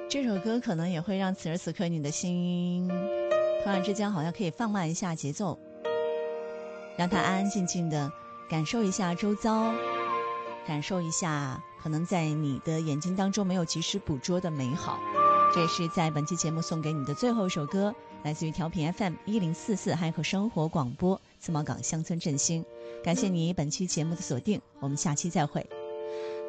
这首歌可能也会让此时此刻你的心突然之间好像可以放慢一下节奏，让它安安静静的感受一下周遭，感受一下可能在你的眼睛当中没有及时捕捉的美好。这也是在本期节目送给你的最后一首歌，来自于调频 FM1044 汉口生活广播自贸港乡村振兴。感谢你本期节目的锁定，我们下期再会。